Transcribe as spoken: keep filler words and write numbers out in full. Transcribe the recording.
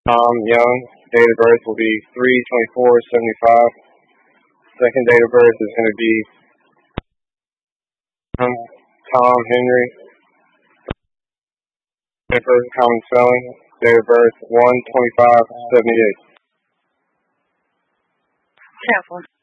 Tom Young. Date of birth will be three twenty-four seventy-five. Second date of birth is going to be um, Tom Henry. First common spelling. Date of birth one twenty-five seventy-eight. Careful.